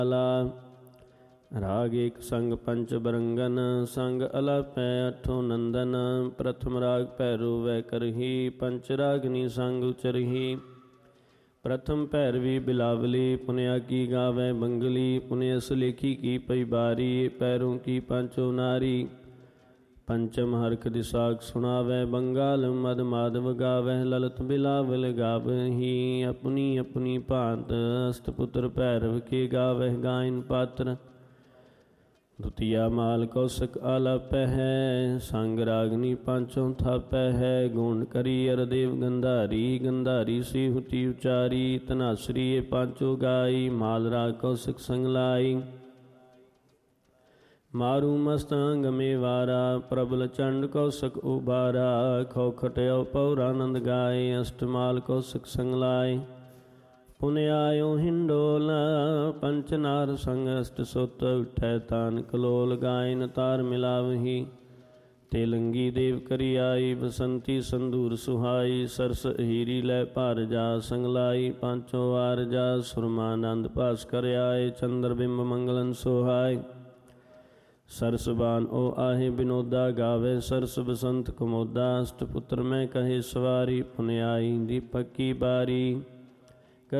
ਰਾਗ ਏਕ ਸੰਗ ਪੰਚ ਬਰੰਗਨ, ਸੰਗ ਅਲਾਪੈ ਅਠੋ ਨੰਦਨ। ਪ੍ਰਥਮ ਰਾਗ ਭੈਰੋ ਵੈ ਕਰਹੀ, ਪੰਚ ਰਾਗਨੀ ਸੰਗ ਉਚਰਹੀ। ਪ੍ਰਥਮ ਭੈਰਵੀ ਬਿਲਾਵਲੀ, ਪੁਨਿਆ ਕੀ ਗਾਵੈ ਬੰਗਲੀ। ਪੁਨਿ ਅਸ ਲੇਖੀ ਕੀ ਪਈ ਬਾਰੀ, ਪੈਰੋਂ ਕੀ ਪੰਚੋ ਨਾਰੀ। ਪੰਚਮ ਹਰਖ ਦਿਸਾਖ ਸੁਣਾਵੈ, ਬੰਗਾਲ ਮਦ ਮਾਧਵ ਗਾਵੈ। ਲਲਤ ਬਿਲਾਵਲ ਗਾਵਹੀ, ਆਪਣੀ ਆਪਣੀ ਭਾਂਤ। ਅਸ਼ਟਪੁੱਤਰ ਭੈਰਵ ਕੇ ਗਾਵਹਿ ਗਾਇਨ ਪਾਤਰ। ਦੁਤੀਆ ਮਾਲ ਕੌਸਕ ਆਲਾਪੈ ਹੈ, ਸੰਗ ਰਾਗਨੀ ਪਾਂਚੋਂ ਥਾਪੈ ਹੈ। ਗੋਂਡ ਕਰੀ ਅਰਦੇਵ ਗੰਧਾਰੀ, ਗੰਧਾਰੀ ਸੀ ਹੁਤੀ ਉਚਾਰੀ। ਧਨਾਸਰੀ ਇਹ ਪਾਂਚੋ ਗਾਈ, ਮਾਲ ਰਾਗ ਕੌਸਕ ਸੰਗ ਲਾਈ। ਮਾਰੂ ਮਸਤ ਅੰਗ ਮੇ ਵਾਰਾ, ਪ੍ਰਬਲ ਚੰਡ ਕੌਸਕ ਉਬਾਰਾ। ਖੋ ਖਟਿਓ ਪੌਰਾਨੰਦ ਗਾਏ, ਅਸ਼ਟਮਾਲ ਕੌਸਕ ਸੰਗ ਲਾਏ। ਪੁਨਿ ਆਇਓ ਹਿੰਡੋਲ, ਪੰਚ ਨਾਰ ਸੰਗ ਅਸ਼ਟ ਸੁਤ। ਉਠੈ ਤਾਨ ਕਲੋਲ, ਗਾਇਨ ਤਾਰ ਮਿਲਾਵਹੀ। ਤੇਲੰਗੀ ਦੇਵ ਕਰੀ ਆਈ, ਬਸੰਤੀ ਸੰਦੂਰ ਸੁਹਾਈ। ਸਰਸ ਹੀਰੀ ਲੈ ਭਾਰ ਜਾ ਸੰਗ ਲਾਈ, ਪਾਂਚੋ ਵਾਰ ਜਾ। ਸੁਰਮਾਨੰਦ ਭਾਸ ਕਰ ਆਏ, ਚੰਦਰ ਬਿੰਬ ਮੰਗਲਨ ਸੁਹਾਏ। ਸਰਸ ਬਾਨ ਓ ਆਹੇ ਬਿਨੋਦਾ, ਗਾਵੇ ਸਰਸ ਬਸੰਤ ਕਮੋਦਾ। ਅਸ਼ਟਪੁੱਤਰ ਮੈਂ ਕਹੇ ਸਵਾਰੀ, ਪੁਨਿ ਆਈ ਦੀਪਕ ਕੀ ਬਾਰੀ।